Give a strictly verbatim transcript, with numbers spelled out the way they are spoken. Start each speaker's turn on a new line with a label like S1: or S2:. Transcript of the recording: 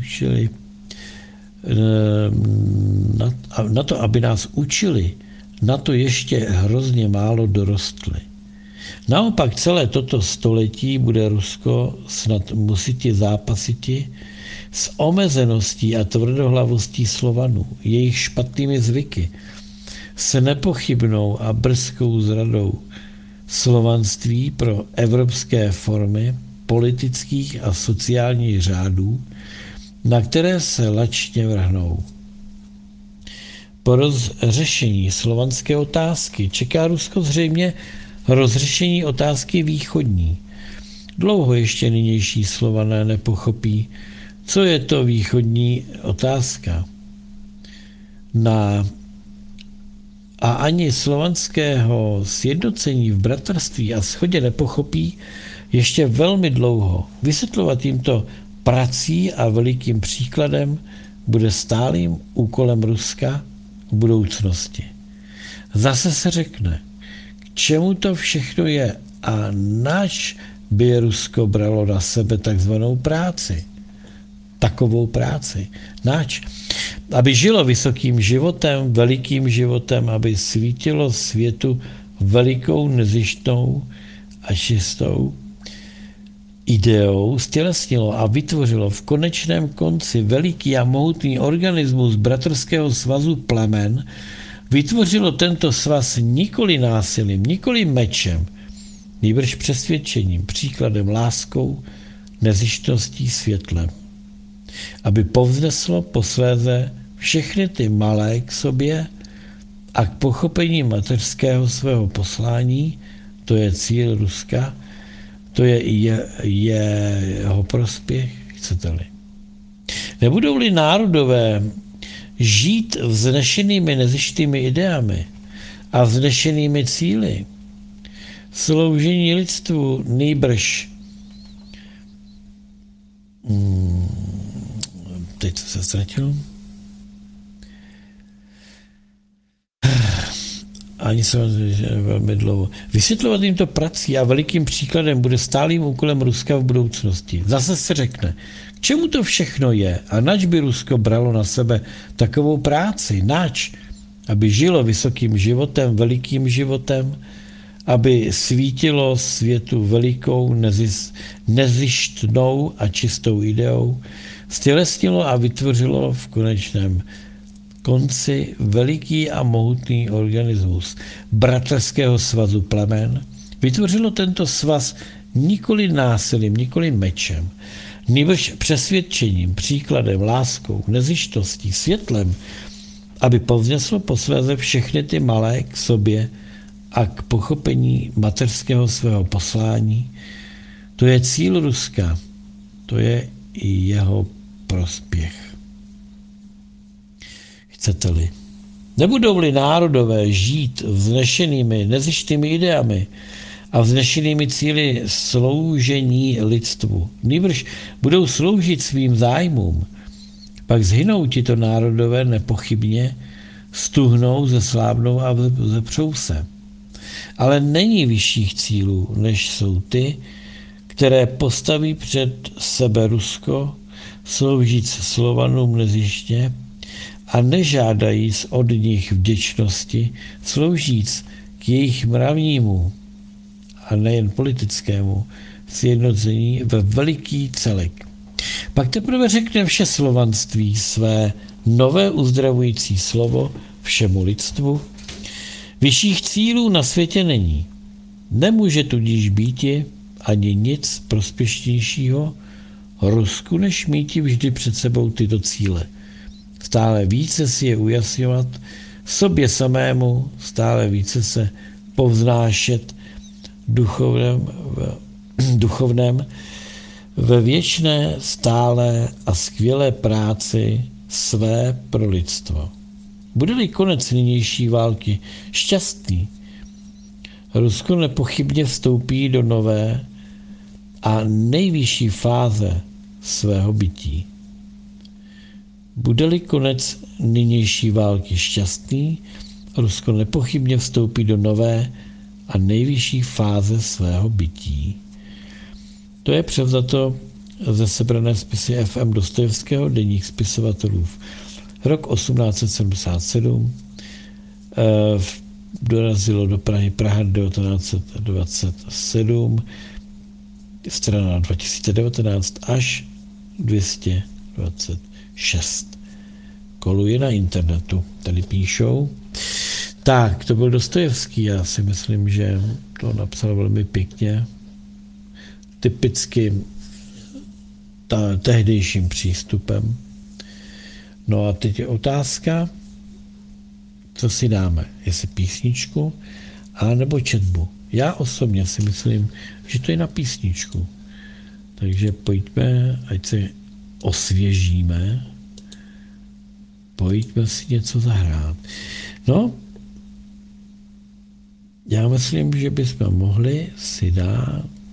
S1: učili, na, na to, aby nás učili, na to ještě hrozně málo dorostli. Naopak celé toto století bude Rusko snad musiti zápasiti s omezeností a tvrdohlavostí Slovanů, jejich špatnými zvyky, s nepochybnou a brzkou zradou slovanství pro evropské formy politických a sociálních řádů, na které se lačně vrhnou. Po rozřešení slovanské otázky čeká Rusko zřejmě rozřešení otázky východní. Dlouho ještě nynější Slované nepochopí, co je to východní otázka. Na a ani slovanského sjednocení v bratrství a shodě nepochopí ještě velmi dlouho. Vysvětlovat jim to prací a velikým příkladem bude stálým úkolem Ruska v budoucnosti. Zase se řekne, k čemu to všechno je a nač by Rusko bralo na sebe takzvanou práci. Takovou práci. Nač? Aby žilo vysokým životem, velikým životem, aby svítilo světu velikou, nezištnou a čistou ideou, stělesnilo a vytvořilo v konečném konci veliký a mohutný organismus bratrského svazu plemen, vytvořilo tento svaz nikoli násilím, nikoli mečem, nýbrž přesvědčením, příkladem, láskou, nezištností, světlem. Aby povzneslo posléze všechny ty malé k sobě a k pochopení mateřského svého poslání, to je cíl Ruska, to je i je, je jeho prospěch, chcete-li. Nebudou-li národové žít vznešenými nezištými ideami a vznešenými cíli, sloužení lidstvu nýbrž hmm, teď se ztratil. Ani se velmi dlouho. Vysvětlovat jim to prací a velikým příkladem bude stálým úkolem Ruska v budoucnosti. Zase se řekne, k čemu to všechno je a nač by Rusko bralo na sebe takovou práci, nač, aby žilo vysokým životem, velikým životem, aby svítilo světu velikou, nezis, nezištnou a čistou ideou, stělesnilo a vytvořilo v konečném konci veliký a mohutný organismus bratrského svazu plemen, vytvořilo tento svaz nikoli násilím, nikoli mečem, nýbrž přesvědčením, příkladem, láskou, nezištostí, světlem, aby povzneslo posléze všechny ty malé k sobě a k pochopení mateřského svého poslání. To je cíl Ruska, to je i jeho prospěch. Chcete-li. Nebudou-li národové žít vznešenými, nezištnými ideami a vznešenými cíli sloužení lidstvu, nýbrž budou sloužit svým zájmům, pak zhynou tito národové nepochybně, stuhnou, zeslábnou a zepřou se. Ale není vyšších cílů, než jsou ty, které postaví před sebe Rusko, sloužíc Slovanům nezištně a nežádajíc od nich vděčnosti, sloužíc k jejich mravnímu a nejen politickému sjednocení ve veliký celek. Pak teprve řekne vše slovanství své nové uzdravující slovo všemu lidstvu. Vyšších cílů na světě není. Nemůže tudíž býti ani nic prospěšnějšího Rusku, než míti vždy před sebou tyto cíle. Stále více si je ujasňovat sobě samému, stále více se povznášet duchovném, duchovném ve věčné, stále a skvělé práci své pro lidstvo. Bude-li konec nynější války šťastný, Rusko nepochybně vstoupí do nové a nejvyšší fáze svého bytí. Bude-li konec nynější války šťastný, Rusko nepochybně vstoupí do nové a nejvyšší fáze svého bytí. To je převzato ze sebrané spisy F M Dostojevského, deník spisovatelů. Rok osmnáct set sedmdesát sedm, e, dorazilo do Prahy Praha devatenáct set dvacet sedm, strana dva tisíce devatenáct až dvě stě dvacet šest. Koluje na internetu, tady píšou. Tak, to byl Dostojevský, já si myslím, že to napsal velmi pěkně, typicky ta, tehdejším přístupem. No a teď je otázka, co si dáme, jestli písničku, a nebo četbu. Já osobně si myslím, že to je na písničku. Takže pojďme, ať se osvěžíme, pojďme si něco zahrát. No, já myslím, že bychom mohli si dát